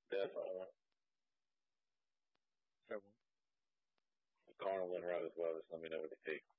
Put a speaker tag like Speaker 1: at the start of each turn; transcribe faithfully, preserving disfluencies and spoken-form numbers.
Speaker 1: Definitely.
Speaker 2: So
Speaker 1: Carl went right as well. Just let me know what you think.